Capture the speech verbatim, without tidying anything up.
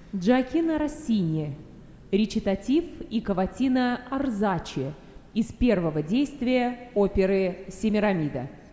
Джоаккино Россини, речитатив и каватина Арзачи из первого действия оперы «Семирамида».